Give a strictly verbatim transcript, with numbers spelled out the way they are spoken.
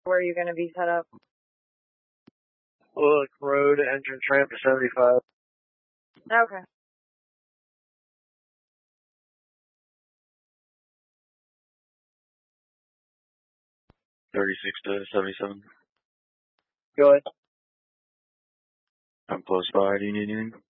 Where are you going to be set up? Look, road, entrance ramp to seventy-five. Okay. thirty-six to seventy-seven. Go ahead. I'm close by. Do you need anything?